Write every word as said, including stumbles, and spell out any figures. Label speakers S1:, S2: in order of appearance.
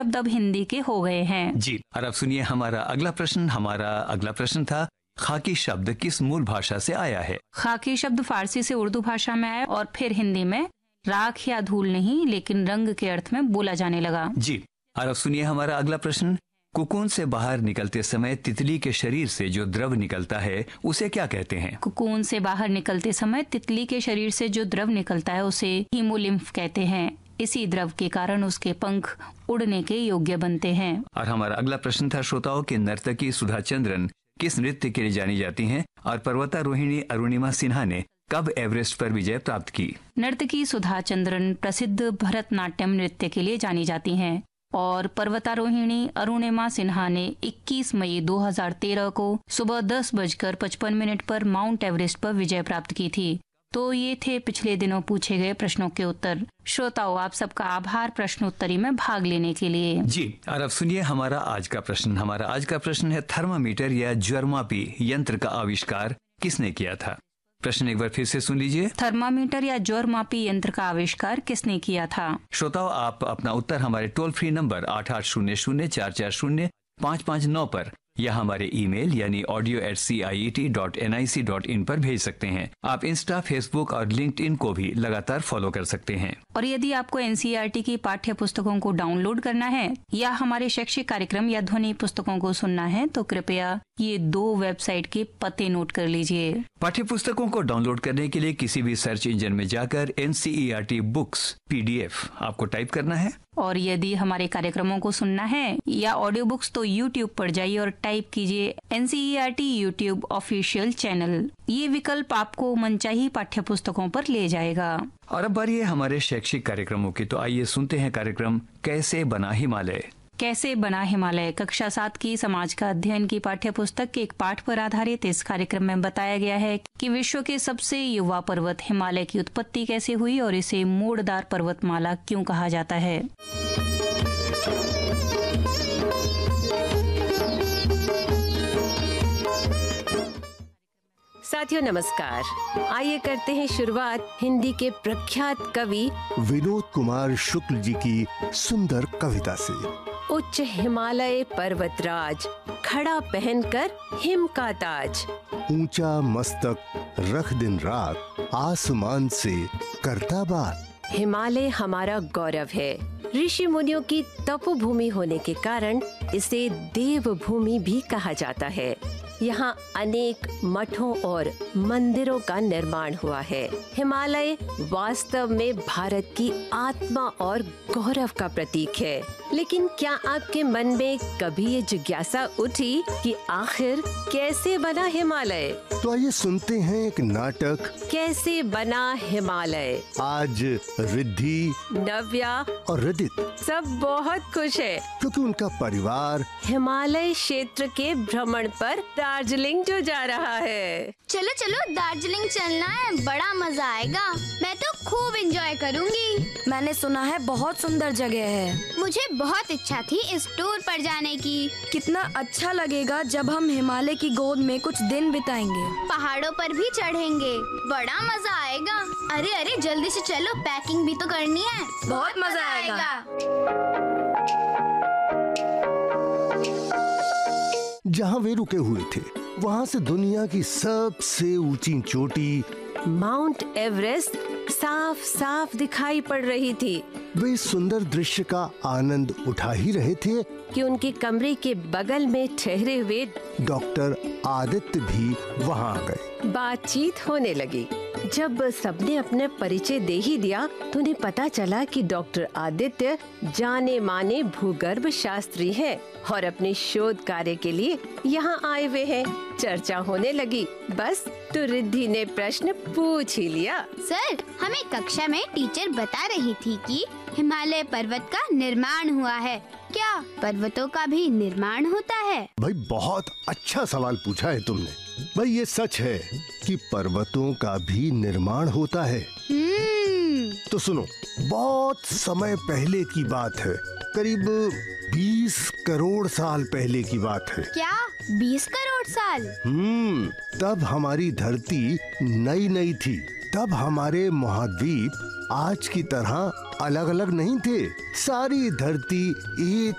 S1: शब्द अब हिंदी के हो गए हैं।
S2: जी, और अब सुनिए हमारा अगला प्रश्न। हमारा अगला प्रश्न था, खाकी शब्द किस मूल भाषा से आया है?
S1: खाकी शब्द फारसी से उर्दू भाषा में आया और फिर हिंदी में राख या धूल नहीं लेकिन रंग के अर्थ में बोला जाने लगा।
S2: जी, और अब सुनिए हमारा अगला प्रश्न। कुकून से बाहर निकलते समय तितली के शरीर से जो द्रव निकलता है उसे क्या कहते हैं?
S1: कुकून से बाहर निकलते समय तितली के शरीर से जो द्रव निकलता है उसे हीमोलिम्फ कहते हैं। इसी द्रव के कारण उसके पंख उड़ने के योग्य बनते हैं।
S2: और हमारा अगला प्रश्न था, श्रोताओं की नर्तकी सुधा चंद्रन किस नृत्य के लिए जानी जाती हैं और पर्वतारोहिणी अरुणिमा सिन्हा ने कब एवरेस्ट पर विजय प्राप्त की?
S1: नर्तकी सुधा चंद्रन प्रसिद्ध भरतनाट्यम नृत्य के लिए जानी जाती हैं और पर्वतारोहिणी अरुणिमा सिन्हा ने इक्कीस मई दो हज़ार तेरह को सुबह दस बजकर पचपन मिनट पर माउंट एवरेस्ट पर विजय प्राप्त की थी। तो ये थे पिछले दिनों पूछे गए प्रश्नों के उत्तर। श्रोताओं, आप सबका आभार प्रश्नोत्तरी में भाग लेने के लिए।
S2: जी, और अब सुनिए हमारा आज का प्रश्न। हमारा आज का प्रश्न है, थर्मामीटर या ज्वरमापी यंत्र का आविष्कार किसने किया था? प्रश्न एक बार फिर से सुन लीजिए।
S1: थर्मामीटर या ज्वरमापी यंत्र का आविष्कार किसने किया था?
S2: श्रोताओं, आप अपना उत्तर हमारे टोल फ्री नंबर आठ आठ शून्य शून्य चार चार शून्य पाँच पाँच नौ पर या हमारे ईमेल यानी audio eight C I E T dot N I C dot in पर भेज सकते हैं। आप इंस्टा, फेसबुक और लिंक्डइन को भी लगातार फॉलो कर सकते हैं।
S1: और यदि आपको N C E R T की पाठ्य पुस्तकों को डाउनलोड करना है या हमारे शैक्षिक कार्यक्रम या ध्वनि पुस्तकों को सुनना है तो कृपया ये दो वेबसाइट के पते नोट कर लीजिए।
S2: पाठ्य पुस्तकों को डाउनलोड करने के लिए किसी भी सर्च इंजन में जाकर N C E R T books P D F आपको टाइप करना है।
S1: और यदि हमारे कार्यक्रमों को सुनना है या ऑडियो बुक्स तो यूट्यूब पर जाइए और टाइप कीजिए N C E R T YouTube official channel. ये विकल्प आपको मनचाही पाठ्य पुस्तकों पर ले जाएगा।
S2: और अब बारी है हमारे शैक्षिक कार्यक्रमों की, तो आइए सुनते हैं कार्यक्रम कैसे बना हिमालय।
S1: कैसे बना हिमालय कक्षा सात की समाज का अध्ययन की पाठ्य पुस्तक के एक पाठ पर आधारित इस कार्यक्रम में बताया गया है कि विश्व के सबसे युवा पर्वत हिमालय की उत्पत्ति कैसे हुई और इसे मोड़दार पर्वतमाला क्यों कहा जाता है।
S3: साथियों नमस्कार, आइए करते हैं शुरुआत हिंदी के प्रख्यात कवि
S4: विनोद कुमार शुक्ल जी की सुंदर कविता से।
S3: उच्च हिमालय पर्वतराज, खड़ा पहनकर हिम का ताज,
S4: ऊंचा मस्तक रख दिन रात, आसमान से करता बात।
S3: हिमालय हमारा गौरव है। ऋषि मुनियों की तपोभूमि होने के कारण इसे देवभूमि भी कहा जाता है। यहाँ अनेक मठों और मंदिरों का निर्माण हुआ है। हिमालय वास्तव में भारत की आत्मा और गौरव का प्रतीक है। लेकिन क्या आपके मन में कभी ये जिज्ञासा उठी कि आखिर कैसे बना हिमालय?
S4: तो आइए सुनते हैं एक नाटक
S3: कैसे बना हिमालय।
S4: आज रिद्धि,
S3: नव्या
S4: और रदित
S3: सब बहुत खुश है
S4: क्योंकि उनका परिवार
S3: हिमालय क्षेत्र के भ्रमण पर दार्जिलिंग जो जा रहा है।
S5: चलो चलो दार्जिलिंग चलना है, बड़ा मजा आएगा। मैं तो खूब एंजॉय करूंगी।
S6: मैंने सुना है बहुत सुंदर जगह है।
S5: मुझे बहुत इच्छा थी इस टूर पर जाने की।
S6: कितना अच्छा लगेगा जब हम हिमालय की गोद में कुछ दिन बिताएंगे।
S5: पहाड़ों पर भी चढ़ेंगे, बड़ा मजा आएगा। अरे अरे जल्दी से चलो, पैकिंग भी तो करनी है।
S6: बहुत मजा आएगा।
S4: जहाँ वे रुके हुए थे वहाँ से दुनिया की सबसे ऊंची चोटी
S3: माउंट एवरेस्ट साफ साफ दिखाई पड़ रही थी।
S4: वे इस सुंदर दृश्य का आनंद उठा ही रहे थे
S3: कि उनके कमरे के बगल में ठहरे हुए
S4: डॉक्टर आदित्य भी वहाँ आ गए।
S3: बातचीत होने लगी। जब सबने अपने परिचय दे ही दिया तो उन्हें पता चला कि डॉक्टर आदित्य जाने माने भूगर्भ शास्त्री हैं और अपने शोध कार्य के लिए यहाँ आए हुए हैं। चर्चा होने लगी। बस तो रिद्धि ने प्रश्न पूछ ही लिया।
S5: सर, हमें कक्षा में टीचर बता रही थी कि हिमालय पर्वत का निर्माण हुआ है। क्या पर्वतों का भी निर्माण होता है?
S4: भाई बहुत अच्छा सवाल पूछा है तुमने। भाई ये सच है कि पर्वतों का भी निर्माण होता है। तो सुनो, बहुत समय पहले की बात है, करीब बीस करोड़ साल पहले की बात है।
S5: क्या बीस करोड़ साल?
S4: हम्म तब हमारी धरती नई नई थी। तब हमारे महाद्वीप आज की तरह अलग अलग नहीं थे। सारी धरती एक